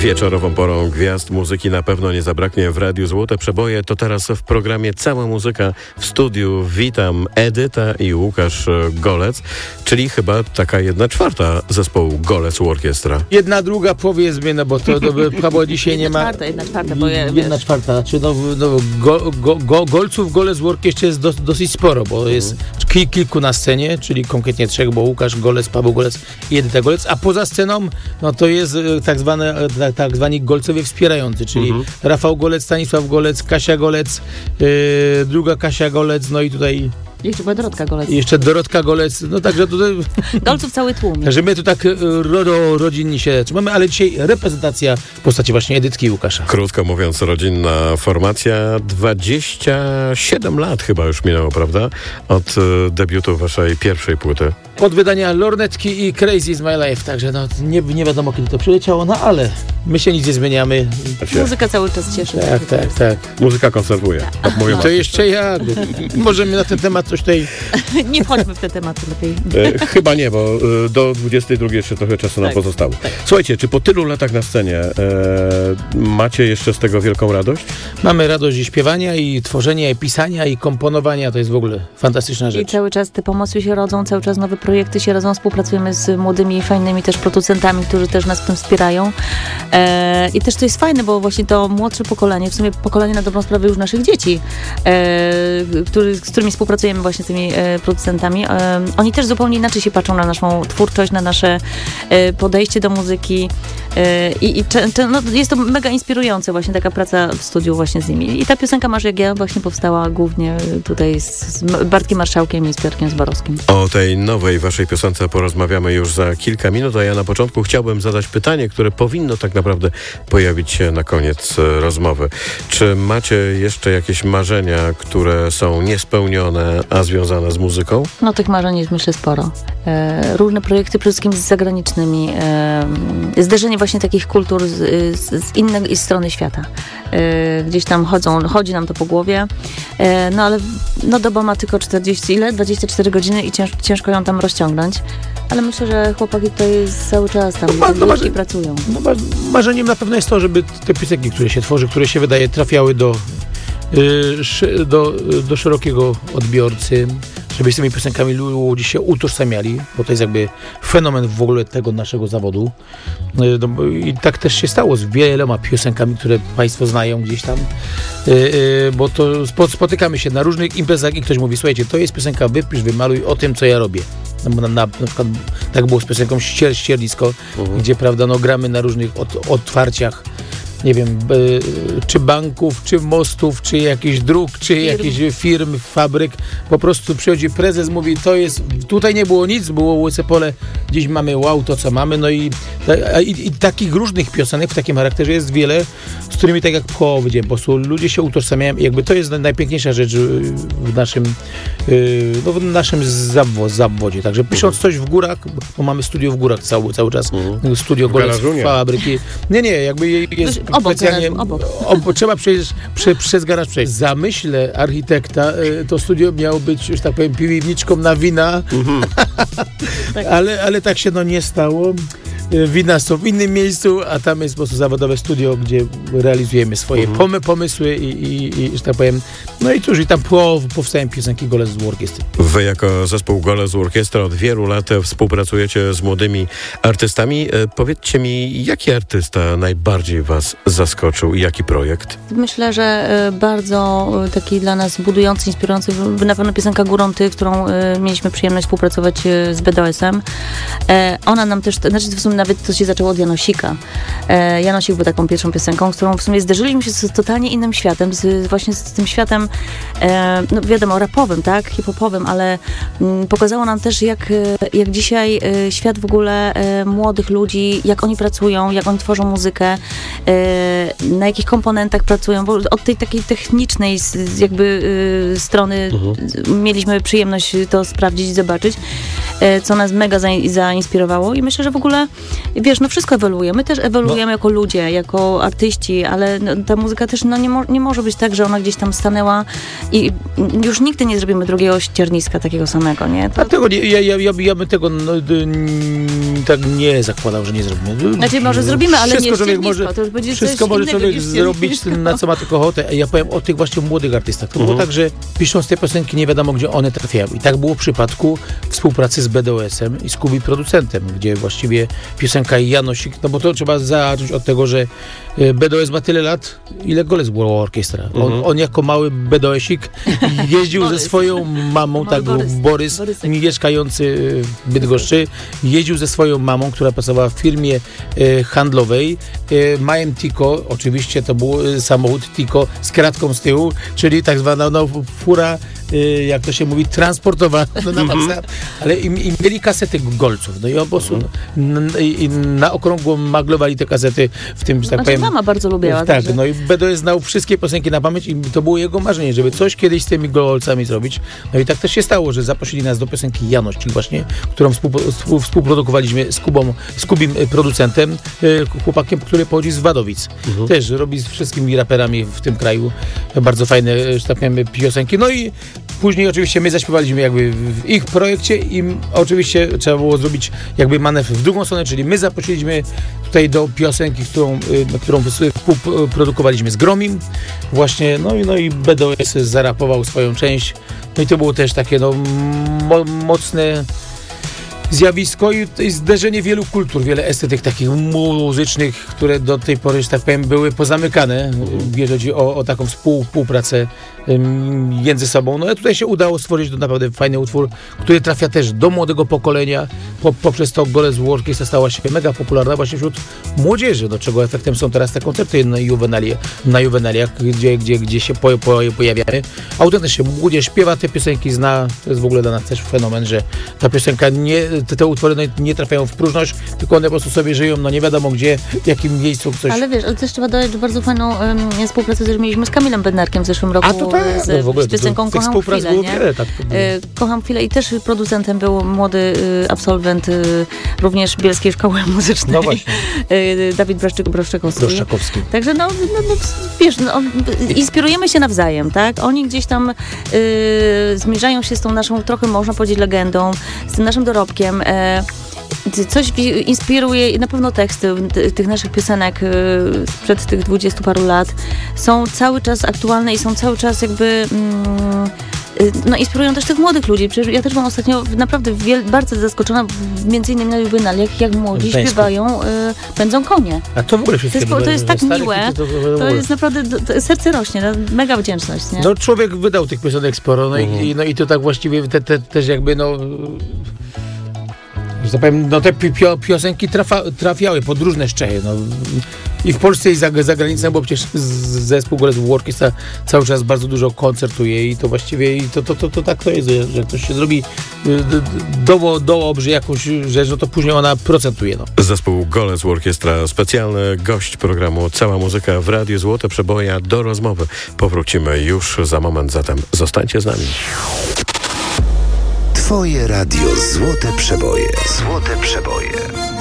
Wieczorową porą gwiazd muzyki na pewno nie zabraknie w Radiu Złote Przeboje. To teraz w programie Cała Muzyka. W studiu witam Edyta i Łukasz Golec, czyli chyba taka 1/4 zespołu Golec Orkiestra. 1/2 powiedzmy, no bo to bo dzisiaj nie ma... 1/4, bo 1/4, znaczy Golców Golec w Orkiestrze jest dosyć sporo, bo jest kilku na scenie, czyli konkretnie 3, bo Łukasz Golec, Paweł Golec i Edyta Golec, a poza sceną no to jest tak zwani golcowie wspierający, czyli Rafał Golec, Stanisław Golec, Kasia Golec, druga Kasia Golec, no i tutaj... Jeszcze była Dorotka Golec. Jeszcze Dorotka Golec, no także tutaj... Golców cały tłum. Także my tu tak rodzinnie się trzymamy, ale dzisiaj reprezentacja w postaci właśnie Edytki i Łukasza. Krótko mówiąc, rodzinna formacja. 27 lat chyba już minęło, prawda? Od debiutu waszej pierwszej płyty. Od wydania Lornetki i Crazy is My Life, także no nie wiadomo kiedy to przyleciało, no ale my się nic nie zmieniamy. Muzyka cały czas cieszy. Tak. Muzyka konserwuje. Tak mówią. To jeszcze jak? Możemy na ten temat coś tutaj... Nie wchodźmy w te tematy lepiej. Chyba nie, bo do 22 jeszcze trochę czasu nam pozostało. Tak. Słuchajcie, czy po tylu latach na scenie macie jeszcze z tego wielką radość? Mamy radość i śpiewania, i tworzenia, i pisania, i komponowania. To jest w ogóle fantastyczna rzecz. I cały czas te pomysły się rodzą, cały czas nowe projekty się rodzą. Współpracujemy z młodymi, fajnymi też producentami, którzy też nas w tym wspierają. I też to jest fajne, bo właśnie to młodsze pokolenie, w sumie pokolenie na dobrą sprawę już naszych dzieci, z którymi współpracujemy właśnie z tymi producentami, oni też zupełnie inaczej się patrzą na naszą twórczość, na nasze podejście do muzyki no, jest to mega inspirujące właśnie taka praca w studiu właśnie z nimi. I ta piosenka Masz jak ja właśnie powstała głównie tutaj z Bartkiem Marszałkiem i z Piotrkiem Zborowskim. O tej nowej waszej piosence porozmawiamy już za kilka minut, a ja na początku chciałbym zadać pytanie, które powinno tak naprawdę pojawić się na koniec rozmowy. Czy macie jeszcze jakieś marzenia, które są niespełnione, a związane z muzyką? No tych marzeń jest myślę sporo. Różne projekty przede wszystkim z zagranicznymi. Zderzenie właśnie takich kultur z innej strony świata. Gdzieś tam chodzi nam to po głowie. No ale no doba ma tylko 24 godziny i ciężko ją tam rozciągnąć. Ale myślę, że chłopaki tutaj cały czas tam i pracują. Marzeniem na pewno jest to, żeby te piosenki, które się tworzy, które się wydaje, trafiały do szerokiego odbiorcy, żeby z tymi piosenkami ludzie się utożsamiali, bo to jest jakby fenomen w ogóle tego naszego zawodu. I tak też się stało z wieloma piosenkami, które Państwo znają gdzieś tam, bo to spotykamy się na różnych imprezach i ktoś mówi, słuchajcie, to jest piosenka, wypisz, wymaluj o tym, co ja robię. Na przykład tak było z piosenką Ściernisko, gdzie prawda, no, gramy na różnych otwarciach, nie wiem, czy banków, czy mostów, czy jakichś dróg, czy jakichś firm, fabryk. Po prostu przychodzi prezes, mówi, to jest, tutaj nie było nic, było łyse pole, dziś mamy wow, to co mamy. No i takich różnych piosenek w takim charakterze jest wiele, z którymi tak jak powiedziałem, po prostu ludzie się utożsamiają i jakby to jest najpiękniejsza rzecz w naszym zawodzie. Także pisząc coś w górach, bo mamy studio w górach cały czas, studio Golec fabryki. Nie, jakby jest specjalnie trzeba przez garaż przejść. W zamyśle architekta to studio miało być, już tak powiem, piwniczką na wina, ale tak się nie stało. Wina są w innym miejscu, a tam jest po prostu zawodowe studio, gdzie realizujemy swoje pomysły i że tak powiem, no i cóż, i tam powstają piosenki Golec Orkiestry. Wy jako zespół Golec Orkiestra od wielu lat współpracujecie z młodymi artystami. Powiedzcie mi, jaki artysta najbardziej was zaskoczył i jaki projekt? Myślę, że bardzo taki dla nas budujący, inspirujący, na pewno piosenka Górą Ty, którą mieliśmy przyjemność współpracować z BDOS-em. Ona nam też, znaczy w sumie nawet to się zaczęło od Janosika. Janosik był taką pierwszą piosenką, z którą w sumie zderzyliśmy się z totalnie innym światem, właśnie z tym światem, no wiadomo, rapowym, tak, hip-hopowym, ale pokazało nam też, jak dzisiaj świat w ogóle młodych ludzi, jak oni pracują, jak oni tworzą muzykę, na jakich komponentach pracują, bo od tej takiej technicznej jakby strony mieliśmy przyjemność to sprawdzić, zobaczyć, co nas mega zainspirowało i myślę, że w ogóle, wiesz, no wszystko ewoluuje. My też ewoluujemy jako ludzie, jako artyści, ale ta muzyka też nie może być tak, że ona gdzieś tam stanęła Orkiestra i już nigdy nie zrobimy drugiego ścierniska takiego samego, nie? A tego nie, ja bym tego tak nie zakładał, że nie zrobimy. Znaczy może zrobimy, ale wszystko nie człowiek ściernisko, może, to już będzie wszystko coś może innego człowiek niż zrobić, ściernisko. na co ma tylko ochotę. Ja powiem o tych właśnie młodych artystach. To było tak, że pisząc te piosenki nie wiadomo, gdzie one trafiały. I tak było w przypadku współpracy z BDOS-em i z Kubi producentem, gdzie właściwie piosenka Janosik, no bo to trzeba zacząć od tego, że BDOS ma tyle lat, ile Goles było orkiestra. On jako mały BDOS-ik jeździł ze swoją mamą, tak był Borys, mieszkający w Bydgoszczy, jeździł ze swoją mamą, która pracowała w firmie handlowej, Majem Tico, oczywiście to był samochód Tico z kratką z tyłu, czyli tak zwana fura, jak to się mówi, transportowa na maksa, ale i mieli kasety Golców, no i po prostu i na okrągło maglowali te kasety w tym, że tak powiem. Mama bardzo lubiła. Tak, także. no i BDOS znał wszystkie piosenki na pamięć i to było jego marzenie, żeby coś kiedyś z tymi Golcami zrobić. No i tak też się stało, że zaprosili nas do piosenki Janość, czyli właśnie, którą współprodukowaliśmy z Kubim producentem, chłopakiem, który pochodzi z Wadowic. Też robi z wszystkimi raperami w tym kraju bardzo fajne, że tak powiem, piosenki. No i później oczywiście my zaśpiewaliśmy jakby w ich projekcie i oczywiście trzeba było zrobić jakby manewr w drugą stronę, czyli my zaprosiliśmy tutaj do piosenki, którą współprodukowaliśmy z Gromim właśnie, no i BDOS zarapował swoją część, no i to było też takie mocne zjawisko i zderzenie wielu kultur, wiele estetyk takich muzycznych, które do tej pory, że tak powiem, były pozamykane, jeżeli chodzi o taką współpracę między sobą. No i tutaj się udało stworzyć naprawdę fajny utwór, który trafia też do młodego pokolenia. Poprzez to Goles Orkiestra stała się mega popularna właśnie wśród młodzieży, do czego efektem są teraz te koncerty na Juwenaliach, gdzie się pojawiamy. Autentycznie młodzież śpiewa te piosenki, zna. To jest w ogóle dla nas też fenomen, że ta piosenka te utwory nie trafiają w próżność, tylko one po prostu sobie żyją, no nie wiadomo gdzie, w jakim miejscu coś. Ale wiesz, ale też trzeba dodać, że bardzo fajną współpracę też mieliśmy z Kamilem Bednarkiem w zeszłym roku. A to tak, z, w ogóle, z piosenką tych Kocham współprac chwilę, było nie? wiele, tak. Kocham chwilę i też producentem był młody absolwent również Bielskiej Szkoły Muzycznej. No właśnie. Dawid Braszczykowski. Także wiesz, inspirujemy się nawzajem, tak? Oni gdzieś tam zmierzają się z tą naszą, trochę można powiedzieć, legendą, z tym naszym dorobkiem. Coś inspiruje, na pewno teksty tych naszych piosenek sprzed tych 20 paru lat są cały czas aktualne i są cały czas jakby inspirują też tych młodych ludzi. Przecież ja też byłam ostatnio naprawdę bardzo zaskoczona, między innymi na Juwenaliach, jak młodzi śpiewają Pędzą konie. A to w ogóle się to jest tak miłe, to jest naprawdę, serce rośnie, mega wdzięczność, nie? No człowiek wydał tych piosenek sporo, i to tak właściwie też jakby że tak powiem, te piosenki trafiały pod różne szczechy. I w Polsce i za granicą, bo przecież zespół Goles Orkiestra cały czas bardzo dużo koncertuje i to właściwie to tak to jest, że ktoś się zrobi dobrze jakąś rzecz, no to później ona procentuje. Zespół Goles Orkiestra, specjalny gość programu Cała Muzyka w Radiu Złote Przeboje. Do rozmowy powrócimy już za moment, zatem zostańcie z nami. Twoje radio Złote Przeboje. Złote Przeboje.